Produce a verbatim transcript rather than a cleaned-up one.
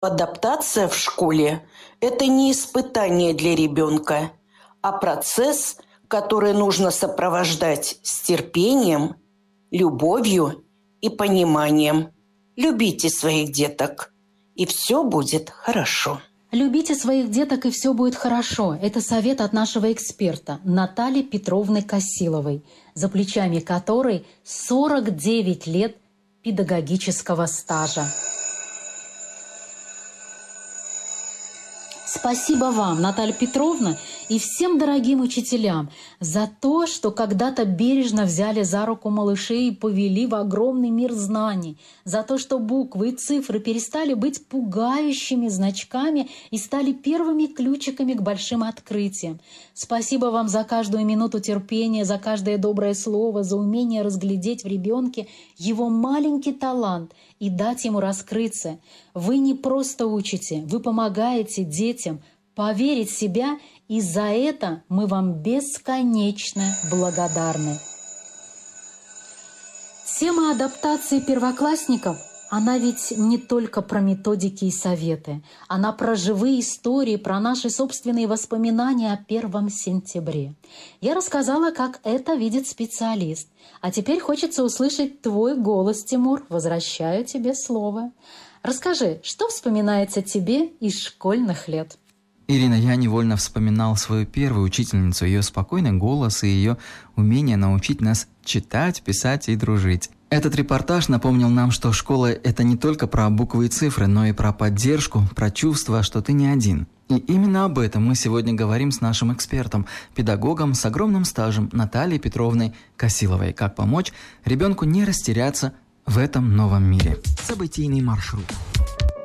Адаптация в школе – это не испытание для ребенка, а процесс, который нужно сопровождать с терпением, любовью и пониманием. Любите своих деток, и все будет хорошо. Любите своих деток, и все будет хорошо. Это совет от нашего эксперта Натальи Петровны Косиловой, за плечами которой сорок девять лет педагогического стажа. Спасибо вам, Наталья Петровна, и всем дорогим учителям за то, что когда-то бережно взяли за руку малышей и повели в огромный мир знаний, за то, что буквы и цифры перестали быть пугающими значками и стали первыми ключиками к большим открытиям. Спасибо вам за каждую минуту терпения, за каждое доброе слово, за умение разглядеть в ребенке его маленький талант и дать ему раскрыться. Вы не просто учите, вы помогаете детям поверить в себя, и за это мы вам бесконечно благодарны. Тема адаптации первоклассников, она ведь не только про методики и советы, она про живые истории, про наши собственные воспоминания о первом сентябре. Я рассказала, как это видит специалист. А теперь хочется услышать твой голос, Тимур. Возвращаю тебе слово. Расскажи, что вспоминается тебе из школьных лет? Ирина, я невольно вспоминал свою первую учительницу, ее спокойный голос и ее умение научить нас читать, писать и дружить. Этот репортаж напомнил нам, что школа – это не только про буквы и цифры, но и про поддержку, про чувство, что ты не один. И именно об этом мы сегодня говорим с нашим экспертом, педагогом с огромным стажем Натальей Петровной Косиловой. Как помочь ребенку не растеряться в этом новом мире. Событийный маршрут.